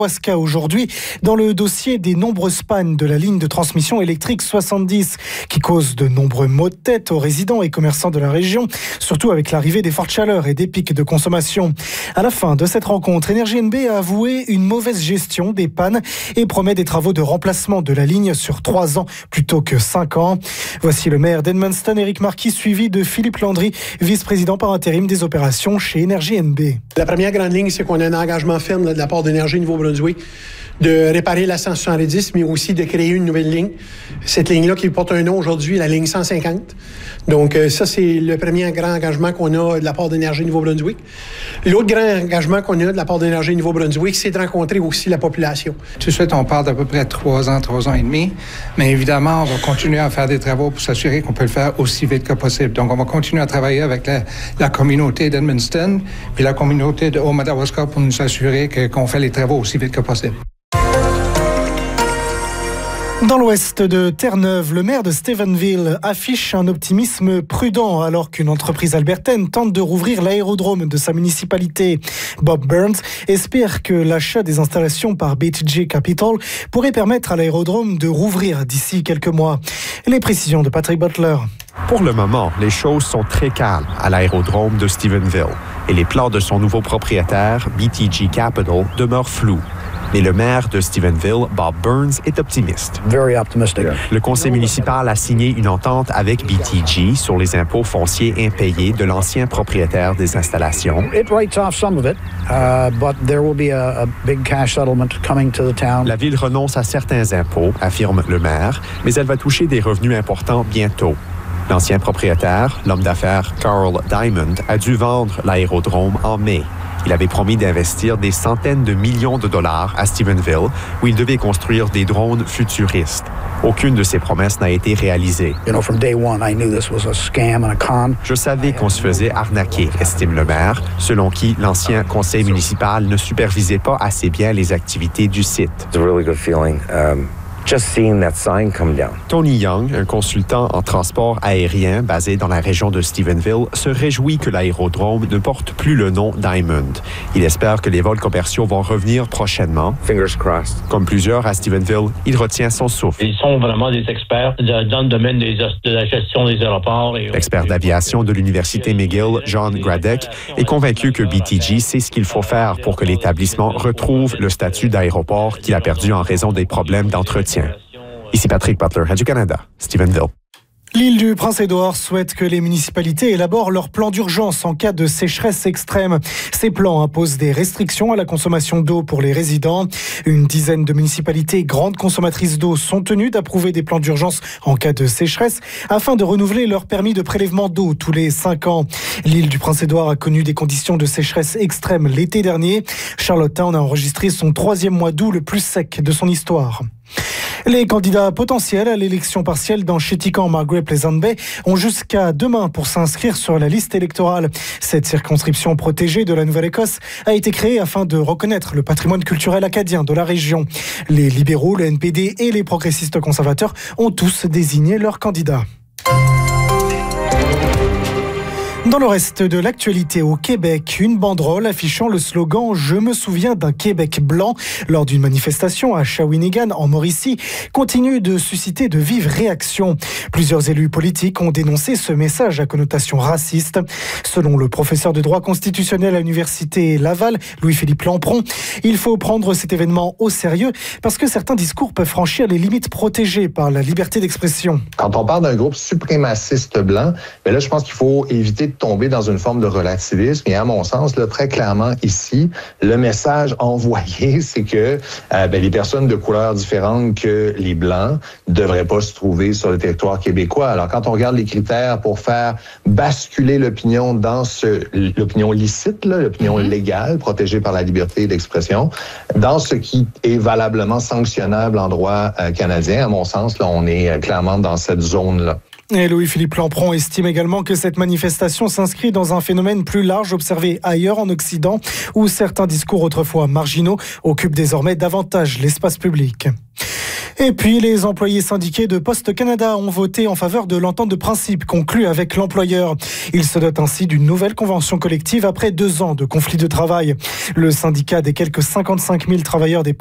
Ayahuasca aujourd'hui dans le dossier des nombreuses pannes de la ligne de transmission électrique 70 qui causent de nombreux maux de tête aux résidents et commerçants de la région, surtout avec l'arrivée des fortes chaleurs et des pics de consommation. À la fin de cette rencontre, Énergie NB a avoué une mauvaise gestion des pannes et promet des travaux de remplacement de la ligne sur 3 ans plutôt que 5 ans. Voici le maire d'Edmundston, Éric Marquis, suivi de Philippe Landry, vice-président par intérim des opérations chez Énergie NB. La première grande ligne, c'est qu'on a un engagement ferme de la part d'Énergie Nouveau-Brunswick de réparer la 170, mais aussi de créer une nouvelle ligne. Cette ligne-là qui porte un nom aujourd'hui, la ligne 150. Donc ça, c'est le premier grand engagement qu'on a de la part d'Énergie Nouveau-Brunswick. L'autre grand engagement qu'on a de la part d'Énergie Nouveau-Brunswick, c'est de rencontrer aussi la population. Tout de suite, on parle d'à peu près 3 ans et demi. Mais évidemment, on va continuer à faire des travaux pour s'assurer qu'on peut le faire aussi vite que possible. Donc, on va continuer à travailler avec la communauté d'Edmundston puis la communauté de Haut-Madawaska pour nous assurer qu'on fait les travaux aussi vite que possible. Dans l'ouest de Terre-Neuve, le maire de Stephenville affiche un optimisme prudent alors qu'une entreprise albertaine tente de rouvrir l'aérodrome de sa municipalité. Bob Burns espère que l'achat des installations par BTG Capital pourrait permettre à l'aérodrome de rouvrir d'ici quelques mois. Les précisions de Patrick Butler. Pour le moment, les choses sont très calmes à l'aérodrome de Stephenville et les plans de son nouveau propriétaire, BTG Capital, demeurent flous. Mais le maire de Stephenville, Bob Burns, est optimiste. Le conseil municipal a signé une entente avec BTG sur les impôts fonciers impayés de l'ancien propriétaire des installations. La ville renonce à certains impôts, affirme le maire, mais elle va toucher des revenus importants bientôt. L'ancien propriétaire, l'homme d'affaires Carl Diamond, a dû vendre l'aérodrome en mai. Il avait promis d'investir des centaines de millions de dollars à Stephenville, où il devait construire des drones futuristes. Aucune de ces promesses n'a été réalisée. Je savais qu'on se faisait arnaquer, estime le maire, selon qui l'ancien conseil municipal ne supervisait pas assez bien les activités du site. Tony Young, un consultant en transport aérien basé dans la région de Stephenville, se réjouit que l'aérodrome ne porte plus le nom Diamond. Il espère que les vols commerciaux vont revenir prochainement. Fingers crossed. Comme plusieurs à Stephenville, il retient son souffle. Ils sont vraiment des experts dans le domaine de la gestion des aéroports. L'expert d'aviation de l'Université McGill, John Gradek, est convaincu que BTG sait ce qu'il faut faire pour que l'établissement retrouve le statut d'aéroport qu'il a perdu en raison des problèmes d'entretien. Ici Patrick Butler, Radio-Canada, Stephenville. L'île du Prince-Édouard souhaite que les municipalités élaborent leur plan d'urgence en cas de sécheresse extrême. Ces plans imposent des restrictions à la consommation d'eau pour les résidents. Une dizaine de municipalités grandes consommatrices d'eau sont tenues d'approuver des plans d'urgence en cas de sécheresse afin de renouveler leur permis de prélèvement d'eau tous les 5 ans. L'île du Prince-Édouard a connu des conditions de sécheresse extrême l'été dernier. Charlottetown a enregistré son 3e mois d'août le plus sec de son histoire. Les candidats potentiels à l'élection partielle dans Chéticamp, Margaret Pleasant Bay ont jusqu'à demain pour s'inscrire sur la liste électorale. Cette circonscription protégée de la Nouvelle-Écosse a été créée afin de reconnaître le patrimoine culturel acadien de la région. Les libéraux, le NPD et les progressistes conservateurs ont tous désigné leurs candidats. Dans le reste de l'actualité au Québec, une banderole affichant le slogan « Je me souviens d'un Québec blanc » lors d'une manifestation à Shawinigan, en Mauricie, continue de susciter de vives réactions. Plusieurs élus politiques ont dénoncé ce message à connotation raciste. Selon le professeur de droit constitutionnel à l'Université Laval, Louis-Philippe Lampron, il faut prendre cet événement au sérieux parce que certains discours peuvent franchir les limites protégées par la liberté d'expression. Quand on parle d'un groupe suprémaciste blanc, là, je pense qu'il faut éviter de tomber dans une forme de relativisme. Et à mon sens, là, très clairement ici, le message envoyé, c'est que les personnes de couleurs différentes que les Blancs ne devraient pas se trouver sur le territoire québécois. Alors, quand on regarde les critères pour faire basculer l'opinion dans l'opinion licite, là, l'opinion légale, protégée par la liberté d'expression, dans ce qui est valablement sanctionnable en droit canadien, à mon sens, là, on est clairement dans cette zone-là. Et Louis-Philippe Lampron estime également que cette manifestation s'inscrit dans un phénomène plus large observé ailleurs en Occident, où certains discours autrefois marginaux occupent désormais davantage l'espace public. Et puis, les employés syndiqués de Poste Canada ont voté en faveur de l'entente de principe conclue avec l'employeur. Ils se dotent ainsi d'une nouvelle convention collective après 2 ans de conflit de travail. Le syndicat des quelques 55 000 travailleurs des